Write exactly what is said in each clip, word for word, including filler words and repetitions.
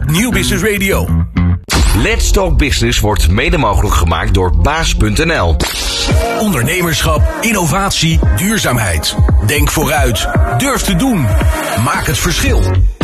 Nieuw Business Radio. Let's Talk Business wordt mede mogelijk gemaakt door baas punt n l. Ondernemerschap, innovatie, duurzaamheid. Denk vooruit. Durf te doen. Maak het verschil.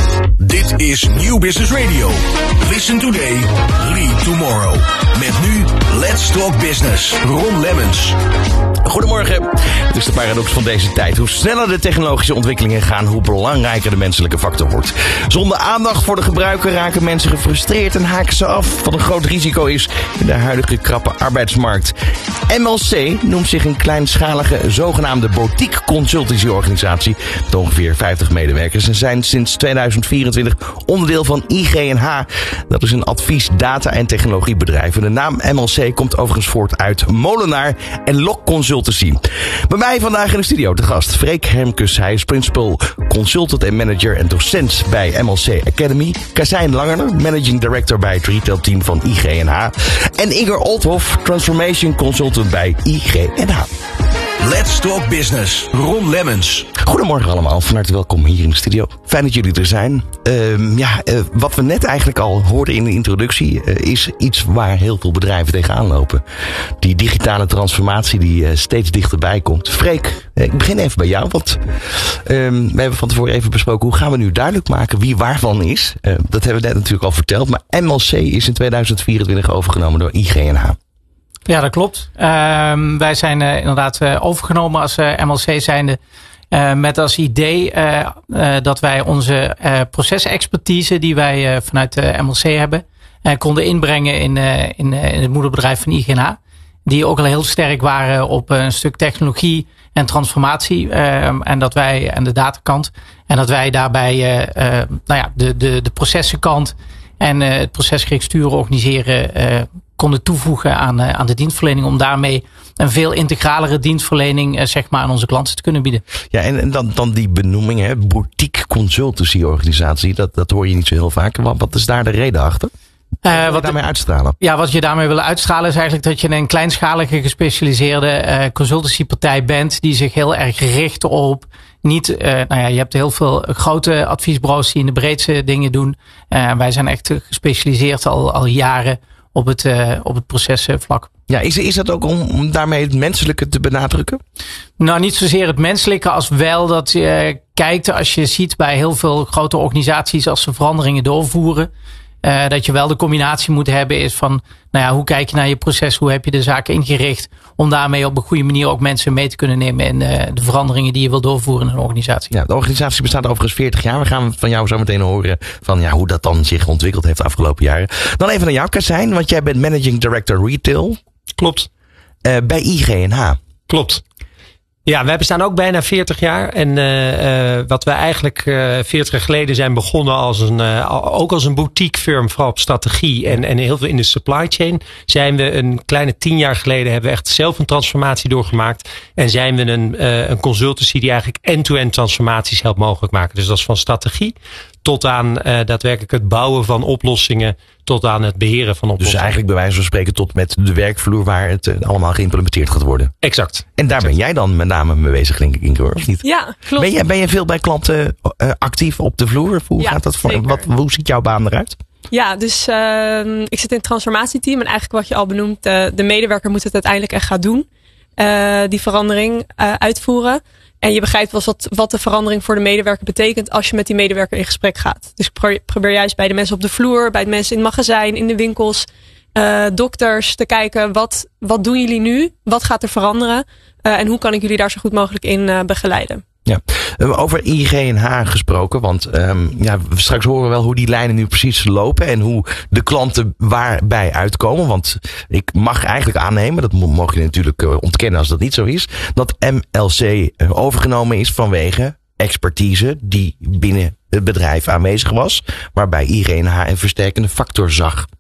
Dit is Nieuw Business Radio. Listen today, lead tomorrow. Met nu Let's Talk Business. Ron Lemmens. Goedemorgen. Het is de paradox van deze tijd. Hoe sneller de technologische ontwikkelingen gaan, hoe belangrijker de menselijke factor wordt. Zonder aandacht voor de gebruiker raken mensen gefrustreerd en haken ze af. Wat een groot risico is in de huidige krappe arbeidsmarkt. M L C noemt zich een kleinschalige zogenaamde boutique consultancyorganisatie met ongeveer vijftig medewerkers en zijn sinds tweeduizend vierentwintig onderdeel van I G N H. Dat is een advies, data en technologiebedrijf. En de naam M L C komt overigens voort uit Molenaar en Lok Consultancy. Bij mij vandaag in de studio te gast Freek Hermkes. Hij is principal consultant en manager en docent bij M L C Academy. Kasijn Langerner, managing director bij het retailteam van I G N H. En Inger Olthoff, transformation consultant bij I G N H. Let's Talk Business. Ron Lemmens. Goedemorgen allemaal, van harte welkom hier in de studio. Fijn dat jullie er zijn. Uh, ja, uh, wat we net eigenlijk al hoorden in de introductie uh, is iets waar heel veel bedrijven tegenaan lopen. Die digitale transformatie die uh, steeds dichterbij komt. Freek, uh, ik begin even bij jou, want uh, we hebben van tevoren even besproken hoe gaan we nu duidelijk maken wie waarvan is. Uh, dat hebben we net natuurlijk al verteld, maar M L C is in tweeduizend vierentwintig overgenomen door I G N H. Ja, dat klopt. Uh, wij zijn uh, inderdaad uh, overgenomen als uh, M L C zijnde. Uh, met als idee uh, uh, dat wij onze uh, procesexpertise die wij uh, vanuit uh, M L C hebben, uh, konden inbrengen in, uh, in, uh, in het moederbedrijf van I G N H. Die ook al heel sterk waren op uh, een stuk technologie en transformatie. Uh, en dat wij aan de datakant. En dat wij daarbij uh, uh, nou ja, de, de, de processenkant en uh, het procesgericht sturen, organiseren uh, konden toevoegen aan, uh, aan de dienstverlening. Om daarmee een veel integralere dienstverlening uh, zeg maar aan onze klanten te kunnen bieden. Ja, en, en dan, dan die benoeming, hè, boutique consultancy organisatie. Dat, dat hoor je niet zo heel vaak. Wat, wat is daar de reden achter? Uh, wat, wat daarmee uitstralen? Ja, wat je daarmee wil uitstralen is eigenlijk dat je een kleinschalige gespecialiseerde uh, consultancypartij bent. Die zich heel erg richt op niet, uh, nou ja, je hebt heel veel grote adviesbureaus die in de breedste dingen doen. Uh, wij zijn echt gespecialiseerd al, al jaren op het, uh, op het procesvlak. Ja, is, is dat ook om, om daarmee het menselijke te benadrukken? Nou, niet zozeer het menselijke als wel dat je kijkt als je ziet bij heel veel grote organisaties als ze veranderingen doorvoeren. Uh, dat je wel de combinatie moet hebben is van, nou ja, hoe kijk je naar je proces? Hoe heb je de zaken ingericht? Om daarmee op een goede manier ook mensen mee te kunnen nemen in uh, de veranderingen die je wil doorvoeren in een organisatie. Ja, de organisatie bestaat overigens veertig jaar. We gaan van jou zo meteen horen van ja, hoe dat dan zich ontwikkeld heeft de afgelopen jaren. Dan even naar jou, Kasijn, want jij bent managing director retail. Klopt. Uh, bij I G N H. Klopt. Ja, wij bestaan ook bijna veertig jaar. En uh, uh, wat wij eigenlijk uh, veertig jaar geleden zijn begonnen als een, uh, ook als een boutique firm, vooral op strategie en, en heel veel in de supply chain, zijn we een kleine tien jaar geleden hebben we echt zelf een transformatie doorgemaakt. En zijn we een, uh, een consultancy die eigenlijk end-to-end transformaties helpt mogelijk maken. Dus dat is van strategie tot aan uh, daadwerkelijk het bouwen van oplossingen, tot aan het beheren van oplossingen. Dus eigenlijk bij wijze van spreken tot met de werkvloer waar het uh, allemaal geïmplementeerd gaat worden. Exact. En daar exact. ben jij dan met name mee bezig, denk ik, Inge, of niet? Ja, klopt. Ben je, ben je veel bij klanten uh, actief op de vloer? Hoe ja, gaat dat voor? Zeker. Wat, hoe ziet jouw baan eruit? Ja, dus uh, ik zit in het transformatieteam en eigenlijk wat je al benoemt, uh, de medewerker moet het uiteindelijk echt gaan doen. Uh, die verandering uh, uitvoeren. En je begrijpt wel wat, wat de verandering voor de medewerker betekent als je met die medewerker in gesprek gaat. Dus ik probeer juist bij de mensen op de vloer, bij de mensen in het magazijn, in de winkels, uh, dokters te kijken wat, wat doen jullie nu? Wat gaat er veranderen? Uh, en hoe kan ik jullie daar zo goed mogelijk in uh, begeleiden? Ja, over I G N H gesproken, want um, ja, straks horen we wel hoe die lijnen nu precies lopen en hoe de klanten waarbij uitkomen. Want ik mag eigenlijk aannemen, dat mag je natuurlijk uh, ontkennen als dat niet zo is, dat M L C uh, overgenomen is vanwege expertise die binnen het bedrijf aanwezig was, waarbij I G N H een versterkende factor zag.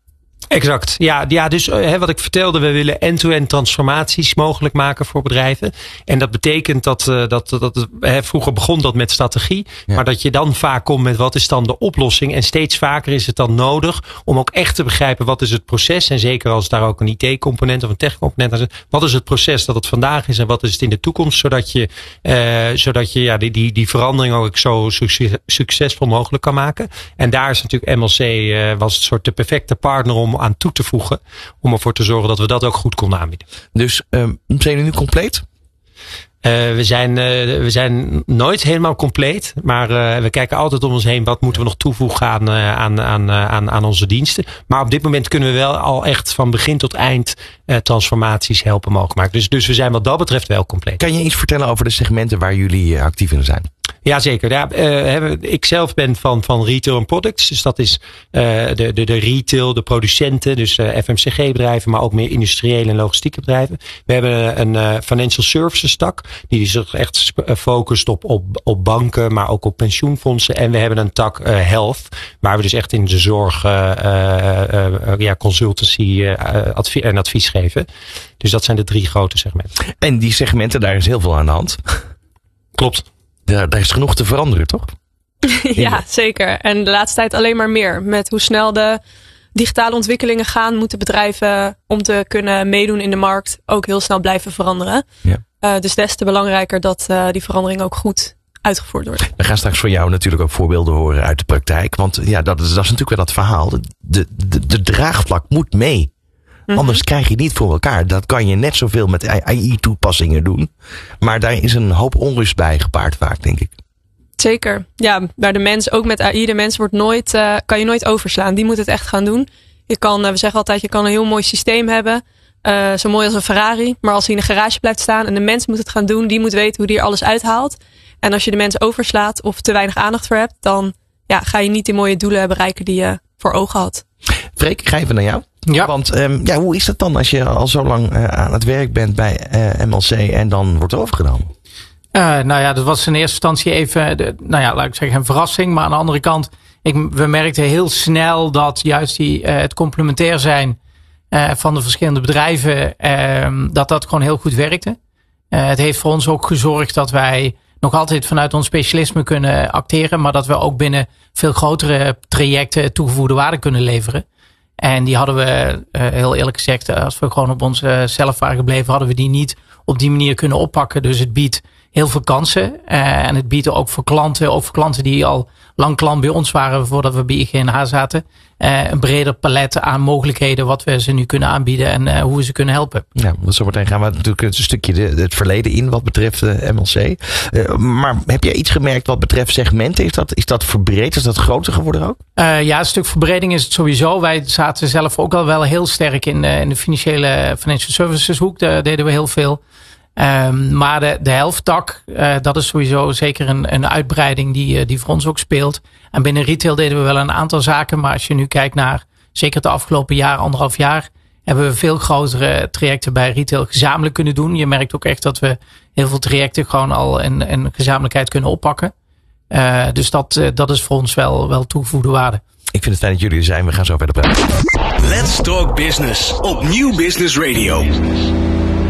Exact. Ja, ja dus hè, wat ik vertelde, we willen end-to-end transformaties mogelijk maken voor bedrijven. En dat betekent dat, uh, dat, dat hè, vroeger begon dat met strategie. Ja. Maar dat je dan vaak komt met wat is dan de oplossing. En steeds vaker is het dan nodig om ook echt te begrijpen wat is het proces. En zeker als daar ook een I T-component of een tech-component aan zit. Wat is het proces dat het vandaag is en wat is het in de toekomst. Zodat je, uh, zodat je ja, die, die, die verandering ook zo succesvol mogelijk kan maken. En daar is natuurlijk M L C uh, was het soort de perfecte partner om aan toe te voegen. Om ervoor te zorgen dat we dat ook goed konden aanbieden. Dus um, zijn jullie nu compleet? Uh, we, zijn, uh, we zijn nooit helemaal compleet. Maar uh, we kijken altijd om ons heen. Wat moeten we nog toevoegen aan, uh, aan, aan, aan, aan onze diensten. Maar op dit moment kunnen we wel al echt van begin tot eind uh, transformaties helpen mogelijk maken. Dus, dus we zijn wat dat betreft wel compleet. Kan je iets vertellen over de segmenten waar jullie uh, actief in zijn? Jazeker. Ja, uh, ik zelf ben van, van retail en products. Dus dat is uh, de, de, de retail, de producenten. Dus uh, F M C G-bedrijven, maar ook meer industriële en logistieke bedrijven. We hebben een uh, financial services tak. Die zich echt focust op, op, op banken, maar ook op pensioenfondsen. En we hebben een tak uh, health. Waar we dus echt in de zorg uh, uh, uh, ja, consultancy uh, advie- en advies geven. Dus dat zijn de drie grote segmenten. En die segmenten, daar is heel veel aan de hand. Klopt. Daar, daar is genoeg te veranderen, toch? Ja, zeker. En de laatste tijd alleen maar meer. Met hoe snel de digitale ontwikkelingen gaan, moeten bedrijven om te kunnen meedoen in de markt ook heel snel blijven veranderen. Ja. Uh, dus des te belangrijker dat uh, die verandering ook goed uitgevoerd wordt. We gaan straks van jou natuurlijk ook voorbeelden horen uit de praktijk. Want ja, dat is, dat is natuurlijk wel dat verhaal. De, de, de, de draagvlak moet mee. Mm-hmm. Anders krijg je het niet voor elkaar. Dat kan je net zoveel met A I-toepassingen doen. Maar daar is een hoop onrust bij gepaard vaak, denk ik. Zeker. Ja, maar de mens, ook met A I, de mens wordt nooit, uh, kan je nooit overslaan. Die moet het echt gaan doen. Je kan, uh, we zeggen altijd, je kan een heel mooi systeem hebben. Uh, zo mooi als een Ferrari. Maar als hij in een garage blijft staan en de mens moet het gaan doen, die moet weten hoe die er alles uithaalt. En als je de mens overslaat of te weinig aandacht voor hebt, dan ja, ga je niet die mooie doelen bereiken die je voor ogen had. Freek, ik ga even naar jou. Ja. Want um, ja, hoe is dat dan als je al zo lang uh, aan het werk bent bij uh, M L C en dan wordt overgenomen? Uh, nou ja, dat was in eerste instantie even, de, nou ja, laat ik zeggen, een verrassing. Maar aan de andere kant, ik, we merkten heel snel dat juist die, uh, het complementair zijn uh, van de verschillende bedrijven, uh, dat dat gewoon heel goed werkte. Uh, het heeft voor ons ook gezorgd dat wij nog altijd vanuit ons specialisme kunnen acteren, maar dat we ook binnen veel grotere trajecten toegevoegde waarde kunnen leveren. En die hadden we, uh, heel eerlijk gezegd, als we gewoon op onszelf waren gebleven, hadden we die niet op die manier kunnen oppakken. Dus het biedt heel veel kansen. Uh, en het biedt ook voor klanten, ook voor klanten die al lang klant bij ons waren voordat we bij I G N H zaten, uh, een breder palet aan mogelijkheden wat we ze nu kunnen aanbieden en uh, hoe we ze kunnen helpen. Ja, zo meteen gaan we natuurlijk een stukje de, het verleden in wat betreft uh, M L C. Uh, maar heb jij iets gemerkt wat betreft segmenten? Is dat, is dat verbreed? Is dat groter geworden ook? Uh, ja, een stuk verbreding is het sowieso. Wij zaten zelf ook al wel heel sterk in, uh, in de financiële financial services hoek. Daar deden we heel veel. Um, maar de, de helfttak, uh, dat is sowieso zeker een, een uitbreiding die, uh, die voor ons ook speelt. En binnen retail deden we wel een aantal zaken. Maar als je nu kijkt naar zeker het afgelopen jaar, anderhalf jaar, hebben we veel grotere trajecten bij retail gezamenlijk kunnen doen. Je merkt ook echt dat we heel veel trajecten gewoon al in, in gezamenlijkheid kunnen oppakken. Uh, dus dat, uh, dat is voor ons wel, wel toegevoegde waarde. Ik vind het fijn dat jullie er zijn. We gaan zo verder praten. Let's Talk Business op Nieuw Business Radio.